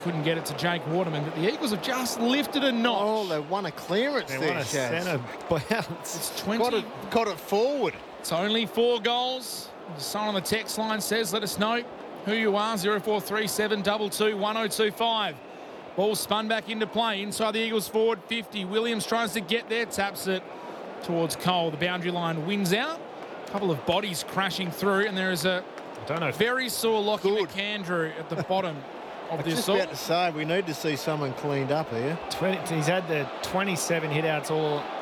Couldn't get it to Jake Waterman, but the Eagles have just lifted a notch. Oh, they won a clearance They there, won a Shaz. centre bounce. It's 20. Got it forward. It's only 4 goals. Someone on the text line says, let us know who you are. 0437 22 1025. Ball spun back into play inside the Eagles forward 50. Williams tries to get there, taps it towards Cole. The boundary line wins out. A couple of bodies crashing through, and there is a very sore Lockie McAndrew at the bottom of this. Just about to say, we need to see someone cleaned up here. He's had the 27 hit-outs all